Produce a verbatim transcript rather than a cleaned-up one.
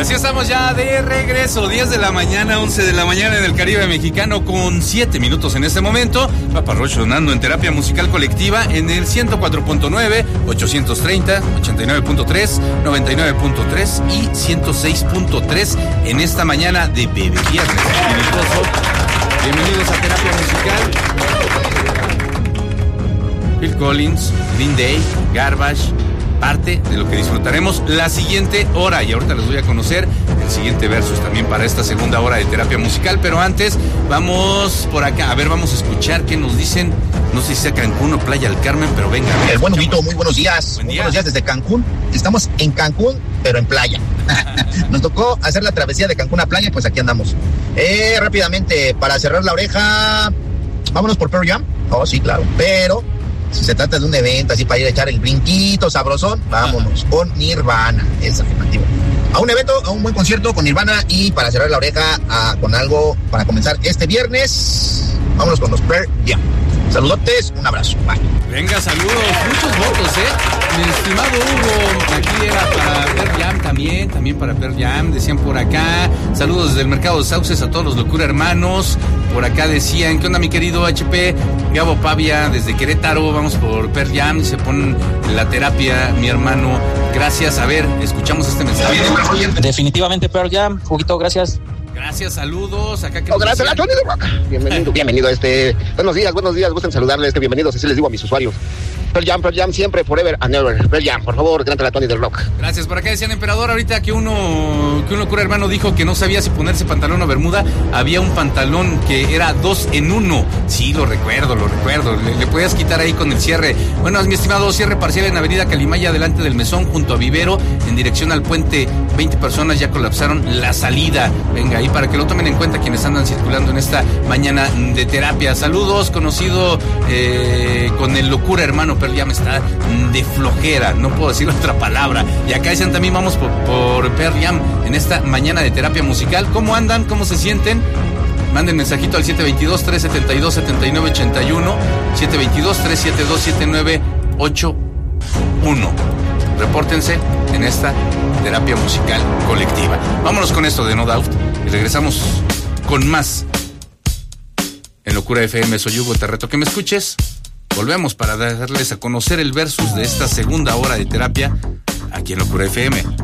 así estamos ya de regreso, diez de la mañana, once de la mañana en el Caribe mexicano, con siete minutos en este momento. Papa Roach sonando en Terapia Musical Colectiva en el ciento cuatro punto nueve, ochocientos treinta, ochenta y nueve punto tres, noventa y nueve punto tres y ciento seis punto tres en esta mañana de Bebé Viernes. Bienvenidos a Terapia Musical. Phil Collins, Green Day, Garbage, parte de lo que disfrutaremos la siguiente hora, y ahorita les voy a conocer el siguiente versus también para esta segunda hora de Terapia Musical. Pero antes vamos por acá, a ver, vamos a escuchar qué nos dicen. No sé si sea Cancún o Playa del Carmen, pero venga. El buen Huguito, muy buenos días. Buen muy día. buenos días desde Cancún. Estamos en Cancún, pero en playa. Nos tocó hacer la travesía de Cancún a playa, pues aquí andamos. Eh, rápidamente, para cerrar la oreja, vámonos por Pearl Jam. Oh, sí, claro, pero si se trata de un evento así para ir a echar el brinquito sabrosón, vámonos con Nirvana, es afirmativo. A un evento, a un buen concierto con Nirvana, y para cerrar la oreja a, con algo para comenzar este viernes, vámonos con los Pearl Jam. Saludotes, un abrazo, bye. Venga, saludos, muchos votos, ¿eh? Mi estimado Hugo, aquí era para Pearl Jam también, también para Pearl Jam, decían por acá. Saludos desde el Mercado de Sauces a todos los Locura Hermanos. Por acá decían, ¿qué onda, mi querido H P? Gabo Pavia, desde Querétaro, vamos por Pearl Jam, se ponen la terapia, mi hermano. Gracias, a ver, escuchamos este mensaje. Definitivamente Pearl Jam, Juguito, gracias. Gracias, saludos. Acá que Oh, gracias, la Tony de Rock. Bienvenido, bienvenido. Este, buenos días, buenos días. Gusten saludarles. Este, bienvenidos. Así les digo a mis usuarios. Pearl Jam, Pearl Jam, siempre, forever and never. Pearl Jam, por favor, grande la Tony del Rock. Gracias. Por acá decían, emperador, ahorita que uno, que uno cura hermano dijo que no sabía si ponerse pantalón o bermuda. Había un pantalón que era dos en uno. Sí, lo recuerdo, lo recuerdo. Le, le podías quitar ahí con el cierre. Bueno, mi estimado, cierre parcial en Avenida Calimaya, delante del Mesón, junto a Vivero, en dirección al puente. veinte personas ya colapsaron la salida. Venga, ahí para que lo tomen en cuenta quienes andan circulando en esta mañana de terapia. Saludos, conocido eh, con el Locura Hermano. Pearl Jam está de flojera, no puedo decir otra palabra. Y acá dicen también, vamos por, por Pearl Jam en esta mañana de terapia musical. ¿Cómo andan? ¿Cómo se sienten? Manden mensajito al siete dos dos, tres siete dos, siete nueve ocho uno, siete dos dos, tres siete dos, siete nueve ocho uno. Repórtense en esta terapia musical colectiva. Vámonos con esto de No Doubt y regresamos con más en Locura F M. Soy Hugo, te reto que me escuches. Volvemos para darles a conocer el versus de esta segunda hora de terapia aquí en Locura F M.